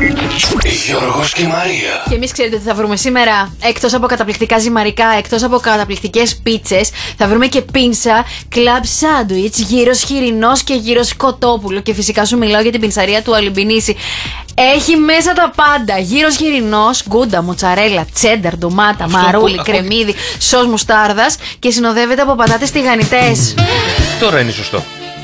Γιώργος και Μαρία. Και εμείς ξέρετε τι θα βρούμε σήμερα. Εκτός από καταπληκτικά ζυμαρικά, εκτός από καταπληκτικές πίτσες, θα βρούμε και πίνσα, κλαμπ σάντουιτς, γύρος χοιρινός και γύρος κοτόπουλο. Και φυσικά σου μιλάω για την πινσαρία του Αλιμπινίση. Έχει μέσα τα πάντα. Γύρος χοιρινός, γκούντα, μοτσαρέλα, τσένταρ, ντομάτα, μαρούλι, κρεμμύδι, σος μουστάρδας και συνοδεύεται από πατάτες τηγανιτές. Τώρα είναι σωστό.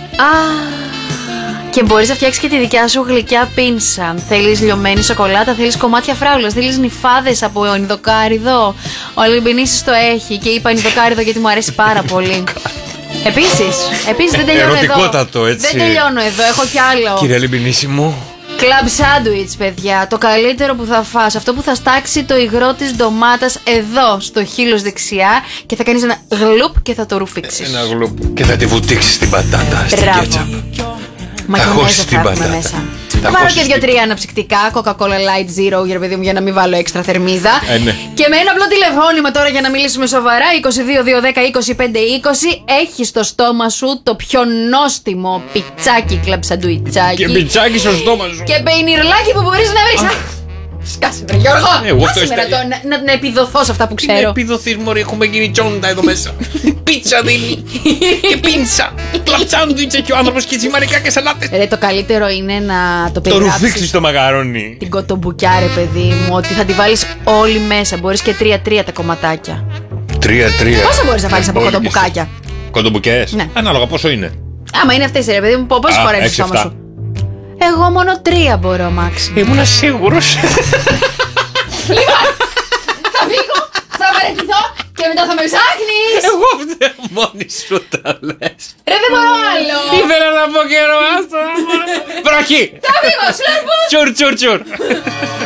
Και μπορείς να φτιάξεις και τη δικιά σου γλυκιά πίνσα. Αν θέλεις λιωμένη σοκολάτα, θέλεις κομμάτια φράουλας, θέλεις νυφάδες από ινδοκάριδο. Ο Αλιμπινίσης το έχει και είπα ινδοκάριδο γιατί μου αρέσει πάρα πολύ. Επίσης δεν τελειώνω εδώ. Ερωτικότατο, έτσι. Δεν τελειώνω εδώ, έχω κι άλλο. Κύριε Αλιμπινίση μου. Κλαμπ σάντουιτς, παιδιά. Το καλύτερο που θα φας. Αυτό που θα στάξει το υγρό της ντομάτας εδώ, στο χείλος δεξιά. Και θα κάνεις ένα γλουπ και θα το ρουφήξεις. Ένα γλουπ. Και θα τη βουτήξεις στην πατάτα, στην κέτσαπ. Μαγιονέζα θα έχουμε μέσα. Θα πάρω και 2-3 αναψυκτικά, Coca-Cola Light Zero για να μην βάλω έξτρα θερμίδα. Ναι. Και με ένα απλό τηλεφώνημα τώρα για να μιλήσουμε σοβαρά, 22-210-25-20. Έχεις στο στόμα σου το πιο νόστιμο πιτσάκι κλαμπ σαντουιτσάκι. Και πιτσάκι στο στόμα σου. Και πεϊνιρλάκι που μπορείς να βρεις. Σκάσε βρε Γιώργο. Σήμερα να επιδοθώ σε αυτά που ξέρω. Είναι επιδοθείς μωρή, έχουμε γίνει τσόντα εδώ μέσα. Πίτσα δίνει. Και πίνσα. Κλαμπ σάντουιτς έχει ο άνθρωπος και ζυμαρικά και σαλάτες. Το καλύτερο είναι να το Το περιγράψεις. ρουφήξεις το μαγαρόνι. Την κοτομπουκιά, ρε παιδί μου, ότι θα τη βάλεις όλη μέσα. Μπορείς και 3-3 τα κομματάκια. 3-3. Πόσα μπορείς να βάλεις από κοτομπουκάκια? Κοτομπουκές. Ναι. Ανάλογα πόσο είναι. Άμα είναι αυτές, ρε παιδί μου, πώς χωρέζεις το στόμα σου? Εγώ μόνο 3 μπορώ, Μάξι. Ήμουνα σίγουρος. Λοιπόν, θα φύγω, θα παραιτηθώ και μετά θα με ψάχνεις. Εγώ φταίω, μόνη σου τα λες. Ρε, δεν μπορώ άλλο. Ήθελα να πω καιρό, άστα. Βροχή. Θα φύγω, σλουρπού. Τσουρ τσουρ τσουρ.